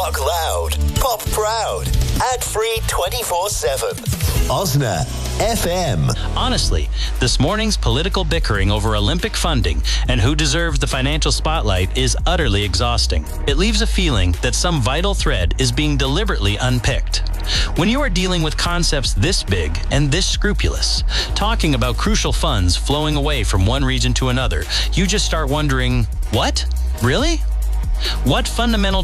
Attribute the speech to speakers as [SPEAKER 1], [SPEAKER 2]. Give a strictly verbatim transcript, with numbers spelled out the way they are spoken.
[SPEAKER 1] Rock loud, pop proud, ad-free twenty-four seven. Osna F M.
[SPEAKER 2] Honestly, this morning's political bickering over Olympic funding and who deserved the financial spotlight is utterly exhausting. It leaves a feeling that some vital thread is being deliberately unpicked. When you are dealing with concepts this big and this scrupulous, talking about crucial funds flowing away from one region to another, you just start wondering, what? Really? What fundamental